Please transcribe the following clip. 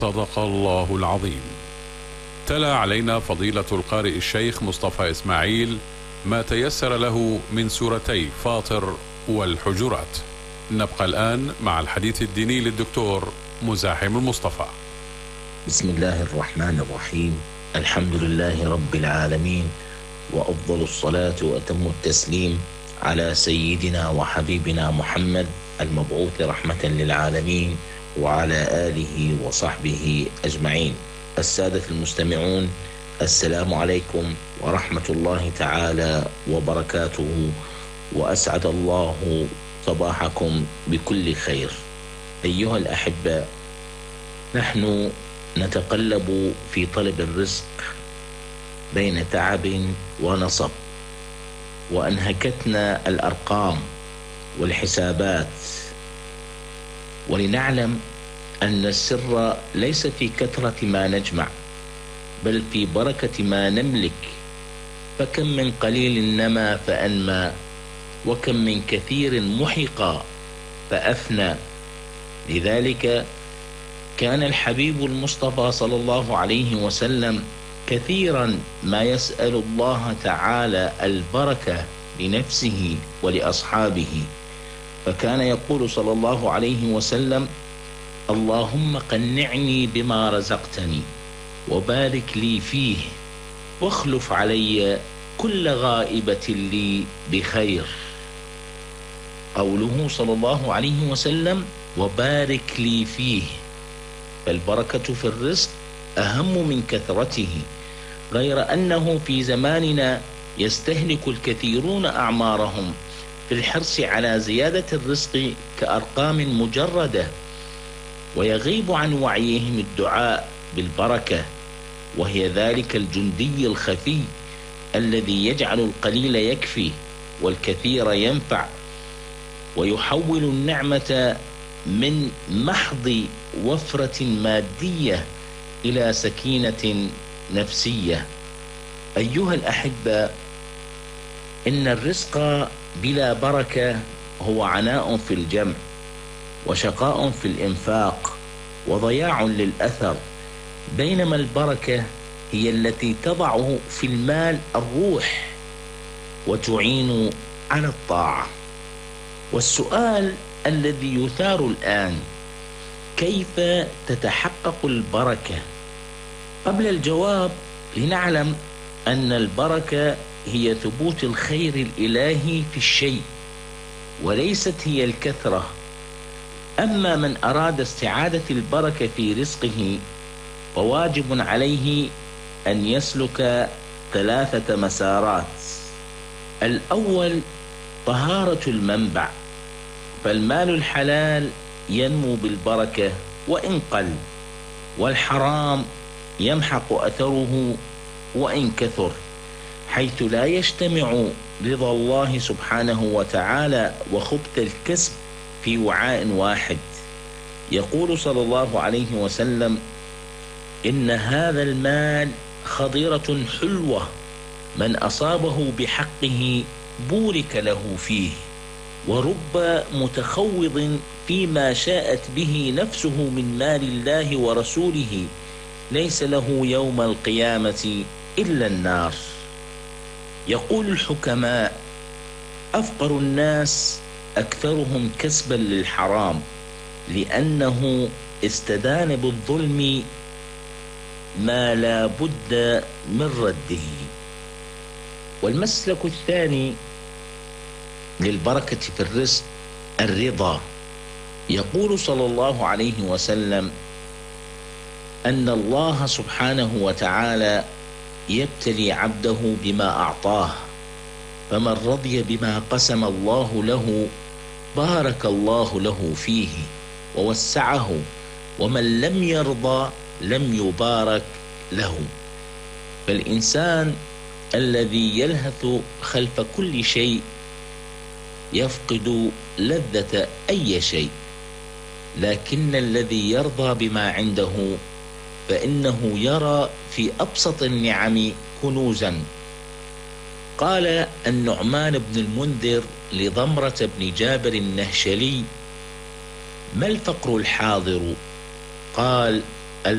صدق الله العظيم. تلا علينا فضيلة القارئ الشيخ مصطفى إسماعيل ما تيسر له من سورتي فاطر والحجرات. نبقى الآن مع الحديث الديني للدكتور مزاحم المصطفى. بسم الله الرحمن الرحيم. الحمد لله رب العالمين، وأفضل الصلاة وأتم التسليم على سيدنا وحبيبنا محمد المبعوث رحمة للعالمين وعلى آله وصحبه أجمعين. السادة المستمعون، السلام عليكم ورحمة الله تعالى وبركاته، وأسعد الله صباحكم بكل خير. أيها الأحباء، نحن نتقلب في طلب الرزق بين تعب ونصب، وأنهكتنا الأرقام والحسابات، ولنعلم أن السر ليس في كثرة ما نجمع، بل في بركة ما نملك. فكم من قليل نما فأنمى، وكم من كثير محق فأفنى. لذلك كان الحبيب المصطفى صلى الله عليه وسلم كثيرا ما يسأل الله تعالى البركة لنفسه ولأصحابه، فكان يقول صلى الله عليه وسلم: اللهم قنعني بما رزقتني وبارك لي فيه، واخلف علي كل غائبة لي بخير. قوله صلى الله عليه وسلم: وبارك لي فيه، فالبركة في الرزق أهم من كثرته، غير أنه في زماننا يستهلك الكثيرون أعمارهم في الحرص على زيادة الرزق كأرقام مجردة، ويغيب عن وعيهم الدعاء بالبركة، وهي ذلك الجندي الخفي الذي يجعل القليل يكفي والكثير ينفع، ويحول النعمة من محض وفرة مادية إلى سكينة نفسية. أيها الأحبة، إن الرزق بلا بركة هو عناء في الجمع، وشقاء في الإنفاق، وضياع للأثر، بينما البركة هي التي تضع في المال الروح وتعين على الطاعة. والسؤال الذي يثار الآن: كيف تتحقق البركة؟ قبل الجواب لنعلم أن البركة هي ثبوت الخير الإلهي في الشيء، وليست هي الكثرة. أما من أراد استعادة البركة في رزقه فواجب عليه أن يسلك 3 مسارات. الأول طهارة المنبع، فالمال الحلال ينمو بالبركة وإن قل، والحرام يمحق أثره وإن كثر، حيث لا يجتمع رضا الله سبحانه وتعالى وخبث الكسب في وعاء واحد. يقول صلى الله عليه وسلم: إن هذا المال خضرة حلوة، من أصابه بحقه بورك له فيه، ورب متخوض فيما شاءت به نفسه من مال الله ورسوله، ليس له يوم القيامة إلا النار. يقول الحكماء: أفقر الناس أكثرهم كسبا للحرام، لأنه استدان بالظلم ما لا بد من رده. والمسلك الثاني للبركة في الرزق الرضا. يقول صلى الله عليه وسلم أن الله سبحانه وتعالى يبتلي عبده بما أعطاه، فمن رضي بما قسم الله له بارك الله له فيه ووسعه، ومن لم يرضى لم يبارك له. فالإنسان الذي يلهث خلف كل شيء يفقد لذة أي شيء، لكن الذي يرضى بما عنده فإنه يرى في أبسط النعم كنوزا. قال النعمان بن المنذر لضمرة بن جابر النهشلي: ما الفقر الحاضر؟ قال: